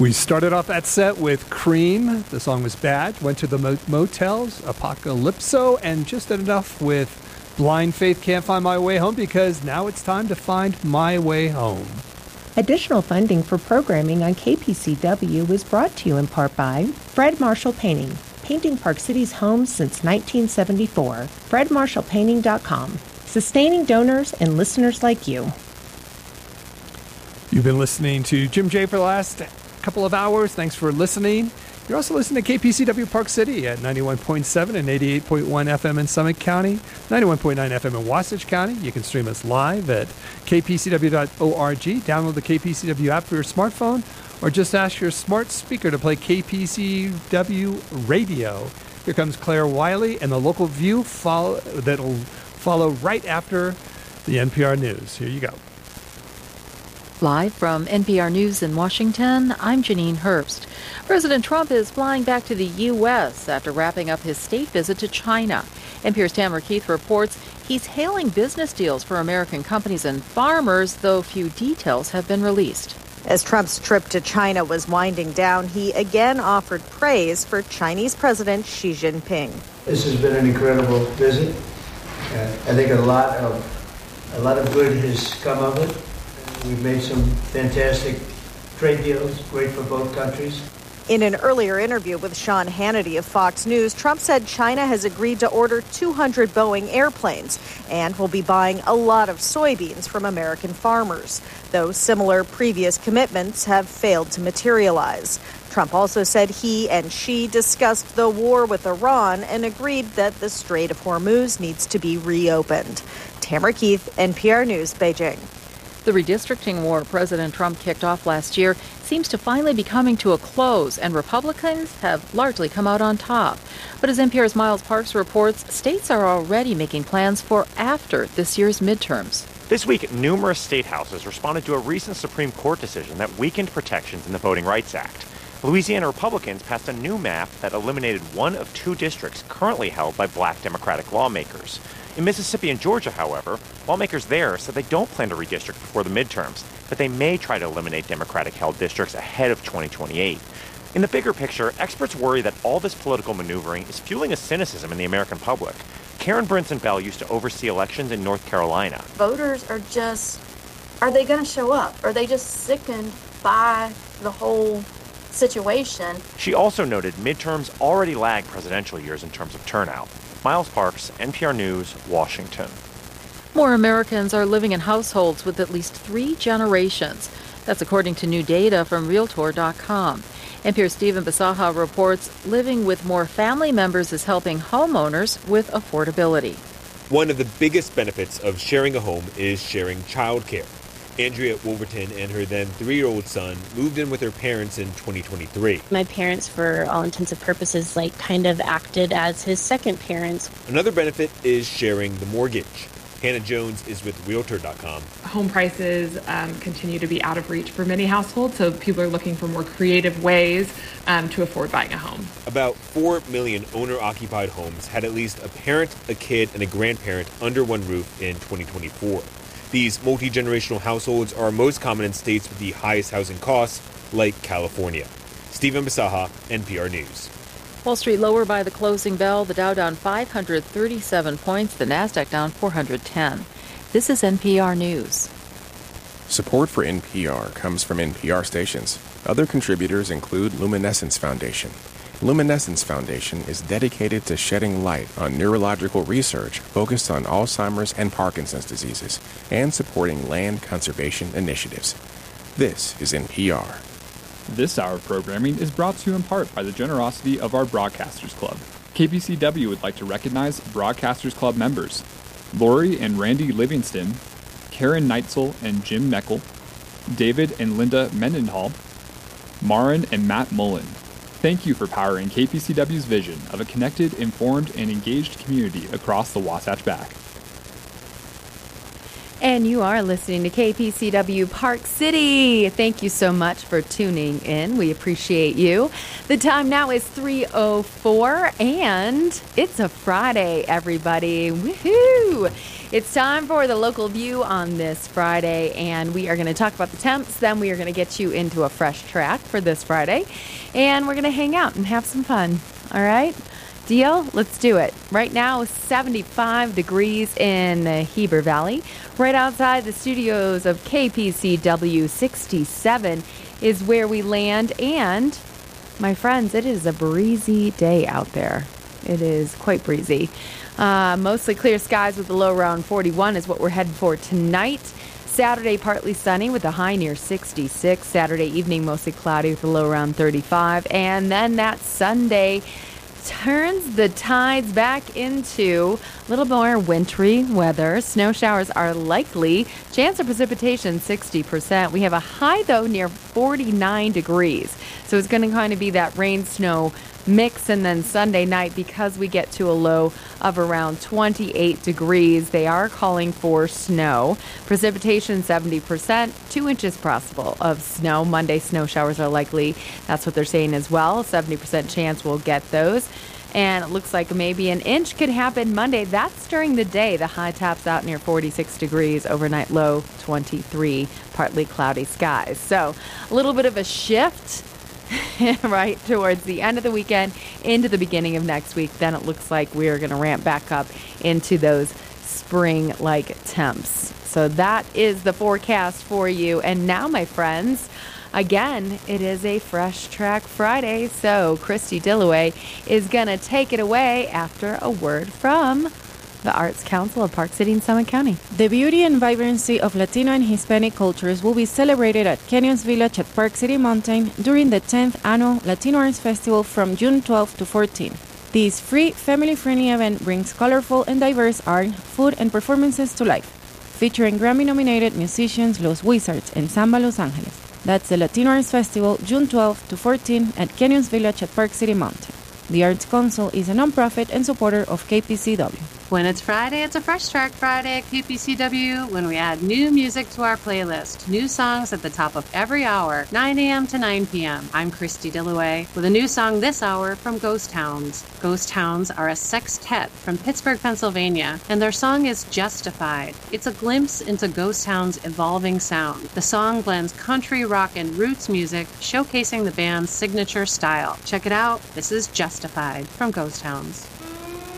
We started off that set with Cream. The song was Bad. Went to the Motels, Apocalypso, and just enough with Blind Faith, Can't Find My Way Home, because now it's time to find my way home. Additional funding for programming on KPCW was brought to you in part by Fred Marshall Painting, painting Park City's homes since 1974. FredMarshallPainting.com, sustaining donors and listeners like you. You've been listening to Jim J for the last couple of hours. Thanks for listening. You're also listening to KPCW Park City at 91.7 and 88.1 FM in Summit County, 91.9 FM in Wasatch County. You can stream us live at kpcw.org. Download the KPCW app for your smartphone, or just ask your smart speaker to play KPCW Radio. Here comes Claire Wiley and the local view that'll follow right after the NPR News. Here you go. Live from NPR News in Washington, I'm Janine Herbst. President Trump is flying back to the U.S. after wrapping up his state visit to China. NPR's Tamara Keith reports he's hailing business deals for American companies and farmers, though few details have been released. As Trump's trip to China was winding down, he again offered praise for Chinese President Xi Jinping. This has been an incredible visit. I think a lot of good has come of it. We've made some fantastic trade deals, great for both countries. In an earlier interview with Sean Hannity of Fox News, Trump said China has agreed to order 200 Boeing airplanes and will be buying a lot of soybeans from American farmers, though similar previous commitments have failed to materialize. Trump also said he and Xi discussed the war with Iran and agreed that the Strait of Hormuz needs to be reopened. Tamara Keith, NPR News, Beijing. The redistricting war President Trump kicked off last year seems to finally be coming to a close, and Republicans have largely come out on top. But as NPR's Miles Parks reports, states are already making plans for after this year's midterms. This week, numerous state houses responded to a recent Supreme Court decision that weakened protections in the Voting Rights Act. Louisiana Republicans passed a new map that eliminated one of two districts currently held by black Democratic lawmakers. In Mississippi and Georgia, however, lawmakers there said they don't plan to redistrict before the midterms, but they may try to eliminate Democratic-held districts ahead of 2028. In the bigger picture, experts worry that all this political maneuvering is fueling a cynicism in the American public. Karen Brinson Bell used to oversee elections in North Carolina. Voters are they going to show up? Are they just sickened by the whole situation? She also noted midterms already lag presidential years in terms of turnout. Miles Parks, NPR News, Washington. More Americans are living in households with at least 3 generations. That's according to new data from Realtor.com. NPR's Stephen Basaha reports living with more family members is helping homeowners with affordability. One of the biggest benefits of sharing a home is sharing childcare. Andrea Wolverton and her then 3-year-old son moved in with her parents in 2023. My parents, for all intents and purposes, kind of acted as his second parents. Another benefit is sharing the mortgage. Hannah Jones is with Realtor.com. Home prices continue to be out of reach for many households, so people are looking for more creative ways to afford buying a home. About 4 million owner-occupied homes had at least a parent, a kid, and a grandparent under one roof in 2024. These multi-generational households are most common in states with the highest housing costs, like California. Stephen Basaha, NPR News. Wall Street lower by the closing bell, the Dow down 537 points, the Nasdaq down 410. This is NPR News. Support for NPR comes from NPR stations. Other contributors include Luminescence Foundation. Luminescence Foundation is dedicated to shedding light on neurological research focused on Alzheimer's and Parkinson's diseases and supporting land conservation initiatives. This is NPR. This hour of programming is brought to you in part by the generosity of our Broadcasters Club. KPCW would like to recognize Broadcasters Club members Lori and Randy Livingston, Karen Neitzel and Jim Meckel, David and Linda Mendenhall, Marin and Matt Mullen. Thank you for powering KPCW's vision of a connected, informed, and engaged community across the Wasatch Back. And you are listening to KPCW Park City. Thank you so much for tuning in. We appreciate you. The time now is 3:04, and it's a Friday, everybody. Woohoo! It's time for the local view on this Friday, and we are going to talk about the temps. Then we are going to get you into a fresh track for this Friday, and we're going to hang out and have some fun. All right? Deal? Let's do it. Right now, 75 degrees in the Heber Valley. Right outside the studios of KPCW, 67 is where we land. And, my friends, it is a breezy day out there. It is quite breezy. Mostly clear skies with a low around 41 is what we're heading for tonight. Saturday, partly sunny with a high near 66. Saturday evening, mostly cloudy with a low around 35. And then that Sunday turns the tides back into a little more wintry weather. Snow showers are likely. Chance of precipitation, 60%. We have a high, though, near 49 degrees. So it's going to kind of be that rain-snow mix. And then Sunday night, because we get to a low of around 28 degrees, they are calling for snow. Precipitation, 70%. 2 inches possible of snow. Monday, snow showers are likely. That's what they're saying as well. 70% chance we'll get those. And it looks like maybe an inch could happen Monday. That's during the day. The high tops out near 46 degrees. Overnight low, 23. Partly cloudy skies. So a little bit of a shift right towards the end of the weekend into the beginning of next week. Then it looks like we're going to ramp back up into those spring-like temps. So that is the forecast for you. And now, my friends, again, it is a Fresh Track Friday. So Christy Dillaway is going to take it away after a word from the Arts Council of Park City and Summit County. The beauty and vibrancy of Latino and Hispanic cultures will be celebrated at Canyons Village at Park City Mountain during the 10th Annual Latino Arts Festival from June 12 to 14. This free, family-friendly event brings colorful and diverse art, food, and performances to life, featuring Grammy-nominated musicians Los Wizards and Samba Los Angeles. That's the Latino Arts Festival, June 12 to 14 at Canyons Village at Park City Mountain. The Arts Council is a nonprofit and supporter of KPCW. When it's Friday, it's a Fresh Track Friday at KPCW when we add new music to our playlist. New songs at the top of every hour, 9 a.m. to 9 p.m. I'm Christy Dillaway with a new song this hour from Ghost Hounds. Ghost Hounds are a sextet from Pittsburgh, Pennsylvania, and their song is Justified. It's a glimpse into Ghost Hounds' evolving sound. The song blends country, rock, and roots music, showcasing the band's signature style. Check it out. This is Justified from Ghost Hounds.